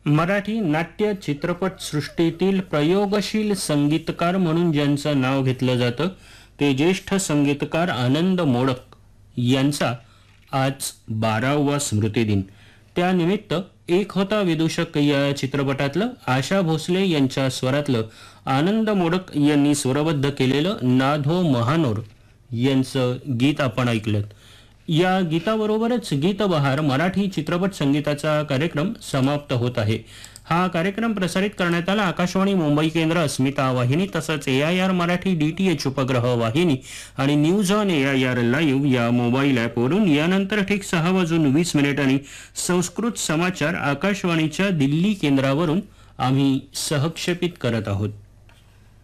मराठी नाट्य चित्रपट सृष्टीतील प्रयोगशील संगीतकार म्हणून ज्यांचं नाव घेतलं जातं ते ज्येष्ठ संगीतकार आनंद मोडक यांचा आज 12वा स्मृतिदिन. त्यानिमित्त एक होता विदूषक या चित्रपटातलं आशा भोसले यांच्या स्वरातलं आनंद मोडक यांनी स्वरबद्ध केलेलं नाधो महानोर यांचं गीत आपण ऐकलं. या गीताबरोबरच गीतबहार मराठी चित्रपट संगीताचा कार्यक्रम समाप्त होत आहे. हा कार्यक्रम प्रसारित करण्यात आला आकाशवाणी मुंबई केंद्र, अस्मिता वाहिनी तसंच AIR मराठी DTH उपग्रह वाहिनी आणि न्यूज ऑन AIR लाईव्ह या मोबाईल ॲपवरून. यानंतर ठीक 6:20 संस्कृत समाचार आकाशवाणीच्या दिल्ली केंद्रावरून आम्ही सहक्षेपित करत आहोत.